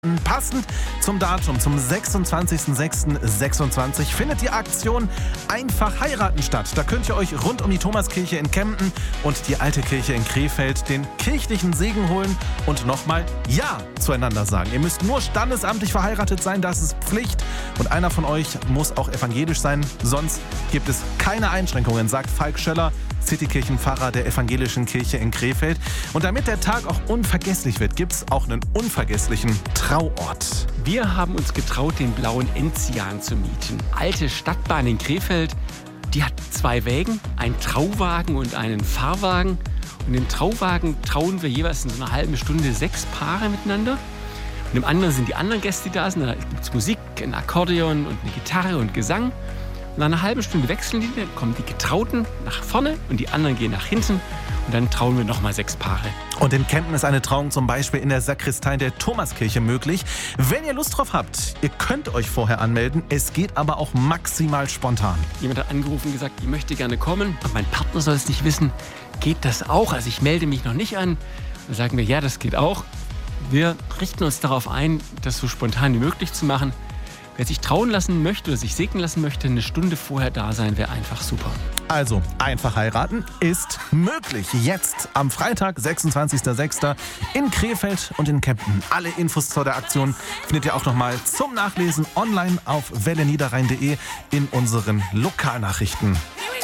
Passend zum Datum, zum 26.06.26 findet die Aktion Einfach heiraten statt. Da könnt ihr euch rund um die Thomaskirche in Kempten und die Alte Kirche in Krefeld den kirchlichen Segen holen und nochmal Ja zueinander sagen. Ihr müsst nur standesamtlich verheiratet sein, das ist Pflicht. Und einer von euch muss auch evangelisch sein, sonst gibt es keine Einschränkungen, sagt Falk Schöller, Citykirchenpfarrer der Evangelischen Kirche in Krefeld. Und damit der Tag auch unvergesslich wird, gibt es auch einen unvergesslichen Trauort. Wir haben uns getraut, den blauen Enzian zu mieten. Alte Stadtbahn in Krefeld, die hat 2 Wägen, einen Trauwagen und einen Fahrwagen. Und im Trauwagen trauen wir jeweils in so einer halben Stunde 6 Paare miteinander. Und im anderen sind die anderen Gäste, die da sind. Da gibt es Musik, ein Akkordeon und eine Gitarre und Gesang. Und nach einer halben Stunde wechseln die, dann kommen die Getrauten nach vorne und die anderen gehen nach hinten. Und dann trauen wir nochmal 6 Paare. Und in Kempten ist eine Trauung zum Beispiel in der Sakristei der Thomaskirche möglich. Wenn ihr Lust drauf habt, ihr könnt euch vorher anmelden. Es geht aber auch maximal spontan. Jemand hat angerufen und gesagt, ich möchte gerne kommen. Und mein Partner soll es nicht wissen. Geht das auch? Also ich melde mich noch nicht an. Dann sagen wir, ja, das geht auch. Wir richten uns darauf ein, das so spontan wie möglich zu machen. Wer sich trauen lassen möchte oder sich segnen lassen möchte, eine Stunde vorher da sein, wäre einfach super. Also, einfach heiraten ist möglich. Jetzt am Freitag, 26.06. in Krefeld und in Kempten. Alle Infos zu der Aktion findet ihr auch nochmal zum Nachlesen online auf welleniederrhein.de in unseren Lokalnachrichten.